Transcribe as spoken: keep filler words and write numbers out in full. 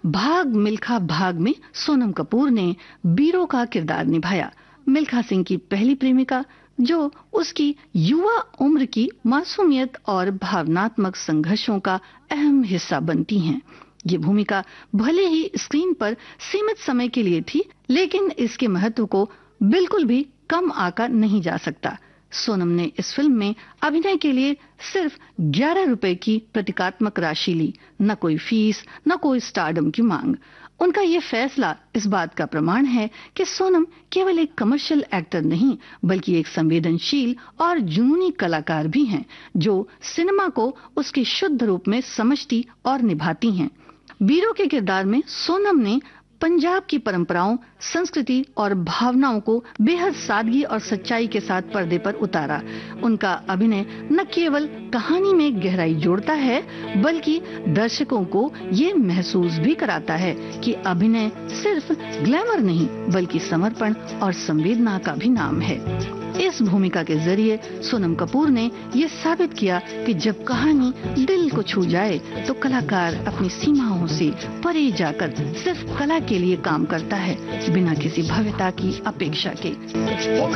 भाग मिल्खा भाग में सोनम कपूर ने बीरो का किरदार निभाया। मिल्खा सिंह की पहली प्रेमिका, जो उसकी युवा उम्र की मासूमियत और भावनात्मक संघर्षों का अहम हिस्सा बनती हैं। ये भूमिका भले ही स्क्रीन पर सीमित समय के लिए थी, लेकिन इसके महत्व को बिल्कुल भी कम आंका नहीं जा सकता। सोनम ने इस फिल्म में अभिनय के लिए सिर्फ ग्यारह रुपए की प्रतीकात्मक राशि ली, न कोई फीस, न कोई स्टारडम की मांग। उनका ये फैसला इस बात का प्रमाण है कि सोनम केवल एक कमर्शियल एक्टर नहीं, बल्कि एक संवेदनशील और जुनूनी कलाकार भी हैं, जो सिनेमा को उसके शुद्ध रूप में समझती और निभाती हैं। बीरो के किरदार में सोनम ने पंजाब की परंपराओं, संस्कृति और भावनाओं को बेहद सादगी और सच्चाई के साथ पर्दे पर उतारा। उनका अभिनय न केवल कहानी में गहराई जोड़ता है, बल्कि दर्शकों को ये महसूस भी कराता है कि अभिनय सिर्फ ग्लैमर नहीं, बल्कि समर्पण और संवेदना का भी नाम है। इस भूमिका के जरिए सोनम कपूर ने ये साबित किया कि जब कहानी दिल को छू जाए तो कलाकार अपनी सीमाओं से परे जाकर सिर्फ कला के लिए काम करता है, बिना किसी भव्यता की अपेक्षा के।